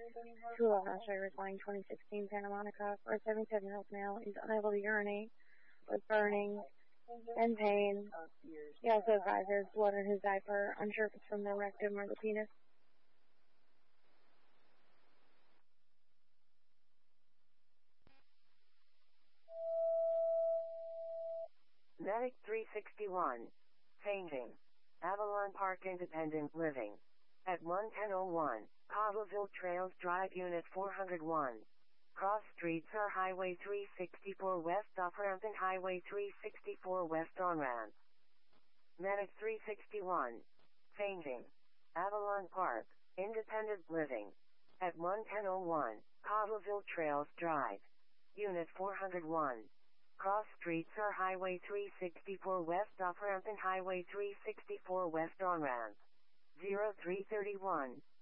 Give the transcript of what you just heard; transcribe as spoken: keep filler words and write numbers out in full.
two eleven Australia responding twenty sixteen Santa Monica for a seventy-seven-year-old male. He's unable to urinate with burning and pain. He also advises blood in his diaper, unsure if it's from the rectum or the penis. Medic three sixty-one. Fainting. Avalon Park Independent Living. At one ten oh one, Cobbleville Trails Drive Unit four oh one. Cross streets are Highway three sixty-four West off-ramp and Highway three sixty-four West on-ramp. Medic three sixty-one. Fainting. Avalon Park, Independent Living. At one ten oh one, Cobbleville Trails Drive. Unit four oh one. Cross streets are Highway three sixty-four West off-ramp and Highway three sixty-four West on-ramp. zero three thirty-one.